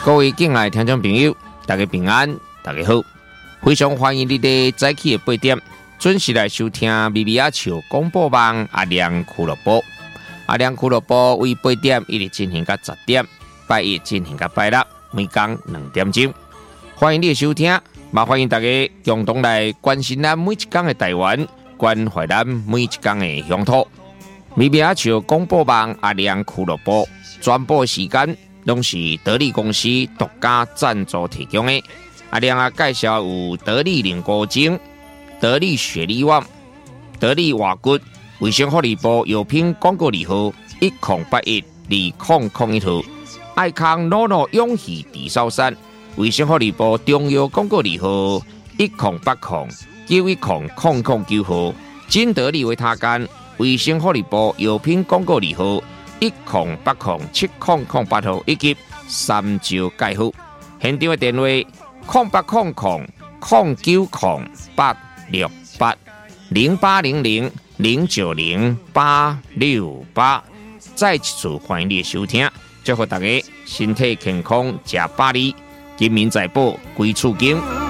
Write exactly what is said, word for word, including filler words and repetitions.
各位敬爱听众朋友，大家平安，大家好，非常欢迎你哋早起的八点准时来收听咪咪阿笑广播网阿亮俱乐部。阿亮俱乐部为八点一直进行到十点，拜一进行到拜六，每天两点钟。欢迎你的收听，也欢迎大家共同来关心咱每一天的台湾，关怀咱每一天的乡土。咪咪阿笑广播网阿亮俱乐部转播时间拢是得力公司独家赞助提供的。阿亮啊，介绍有得力凝固精、得力雪力旺、得力瓦骨、卫生福利部药品广告字号一零八一二零零一号，爱康诺诺永续地烧山，卫生福利部中药广告字号一零八零九一零零零九号，金得力维他干，卫生福利部药品广告字号一零八零七零零八号，以及三九介护。现场的电话零八零零零九零八六八零八零零零九零八六八。再一次欢迎你的收听，祝福大家身体健康，吃百里，金民财宝，归厝金。